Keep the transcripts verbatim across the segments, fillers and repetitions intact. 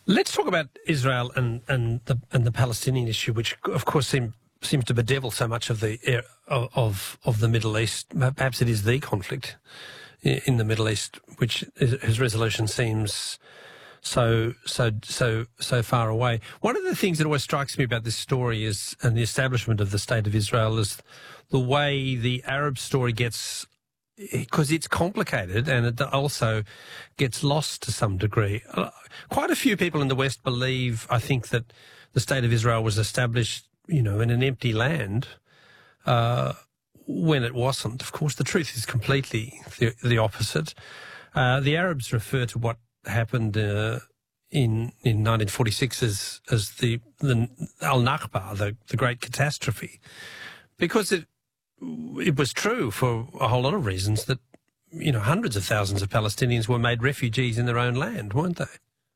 Let's talk about Israel and, and the and the Palestinian issue, which of course seem, seems to bedevil so much of the of of the Middle East. Perhaps it is the conflict in the Middle East, which is, whose resolution seems so so so so far away. One of the things that always strikes me about this story is, and the establishment of the State of Israel, is the way the Arab story gets, because it's complicated and it also gets lost to some degree. Quite a few people in the West believe, I think, that the State of Israel was established, you know, in an empty land, uh, when it wasn't. Of course, the truth is completely the, the opposite. Uh, the Arabs refer to what happened uh, in in nineteen forty-six as as the, the Al-Nakba, the, the Great Catastrophe, because it it was true for a whole lot of reasons that, you know, hundreds of thousands of Palestinians were made refugees in their own land, weren't they?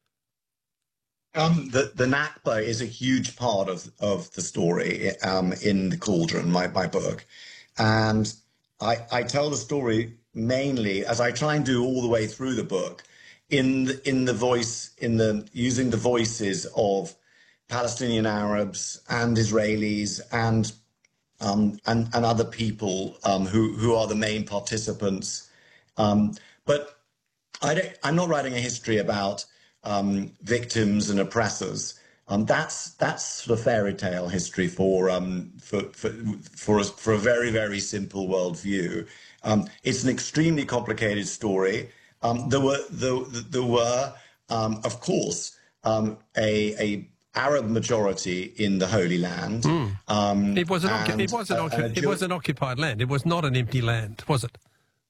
Um, the, the Nakba is a huge part of, of the story um, in The Cauldron, my, my book. And I, I tell the story mainly, as I try and do all the way through the book, in the, in the voice, in the using the voices of Palestinian Arabs and Israelis and Um, and, and other people um, who, who are the main participants. Um, but I don't, I'm not writing a history about um, victims and oppressors. Um, that's that's sort of fairy tale history for um, for for for a, for a very very simple worldview. Um, it's an extremely complicated story. Um, there were there, there were um, of course um, a a Arab majority in the Holy Land. Mm. Um, it was an and, it was an uh, it was an occupied land. It was not an empty land, was it?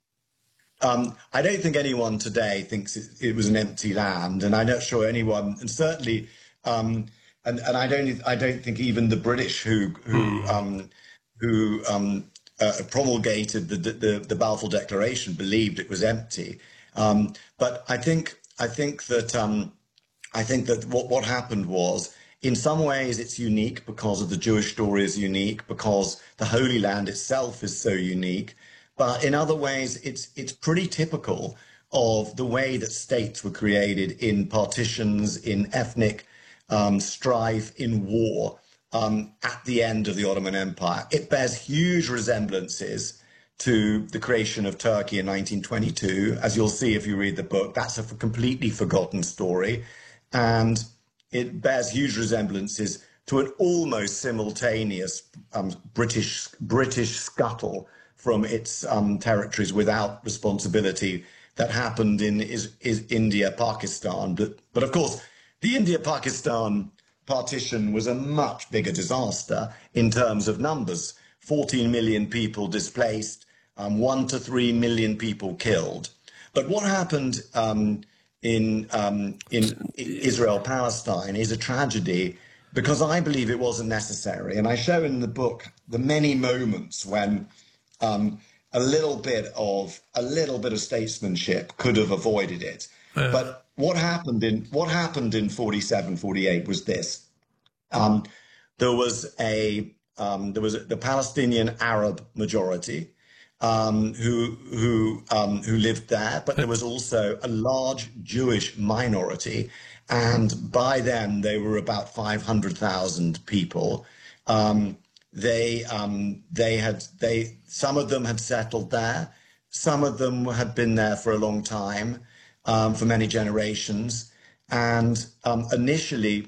Um, I don't think anyone today thinks it, it was an empty land, and I'm not sure anyone, and certainly, um, and and I don't I don't think even the British who who mm. um, who um, uh, promulgated the, the the Balfour Declaration believed it was empty. Um, but I think I think that. Um, I think that what, what happened was, in some ways, it's unique because of the Jewish story is unique, because the Holy Land itself is so unique. But in other ways, it's it's pretty typical of the way that states were created in partitions, in ethnic um, strife, in war um, at the end of the Ottoman Empire. It bears huge resemblances to the creation of Turkey in nineteen twenty-two. As you'll see if you read the book, that's a completely forgotten story. And it bears huge resemblances to an almost simultaneous um, British British scuttle from its um, territories without responsibility that happened in is, is India, Pakistan. But, but of course, the India-Pakistan partition was a much bigger disaster in terms of numbers. fourteen million people displaced, um, one to three million people killed. But what happened um, in um, in Israel-Palestine is a tragedy, because I believe it wasn't necessary. And I show in the book the many moments when um, a little bit of a little bit of statesmanship could have avoided it. Uh. But what happened in what happened in forty-seven, forty-eight was this: um, there was a um, there was a, the Palestinian Arab majority. Um, who who um, who lived there, but there was also a large Jewish minority, and by then they were about five hundred thousand people. Um, they um, they had they some of them had settled there, some of them had been there for a long time, um, for many generations, and um, initially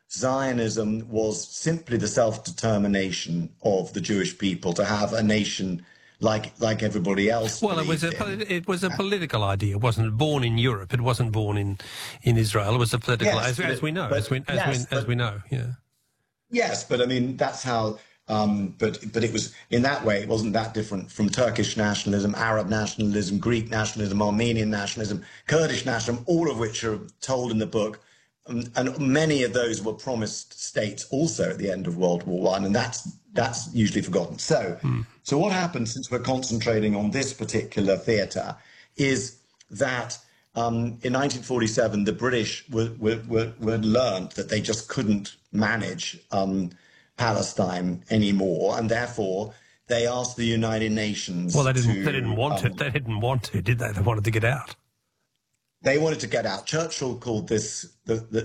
Zionism was simply the self-determination of the Jewish people to have a nation like like everybody else. Well, it was a in. it was a political idea. It wasn't born in Europe. It wasn't born in, in Israel. It was a political, yes, as, as we know, but, as we as, yes, we, but, as we know. Yeah. Yes, but I mean that's how. Um, but but it was in that way. It wasn't that different from Turkish nationalism, Arab nationalism, Greek nationalism, Armenian nationalism, Kurdish nationalism, all of which are told in the book. Um, and many of those were promised states also at the end of World War One, and that's that's usually forgotten. So, mm. so what happened, since we're concentrating on this particular theatre, is that um, in nineteen forty-seven the British were, were, were, were learned that they just couldn't manage um, Palestine anymore, and therefore they asked the United Nations. Well, they didn't. To, they didn't want um, it. They didn't want to, did they? They wanted to get out. They wanted to get out. Churchill called this the, the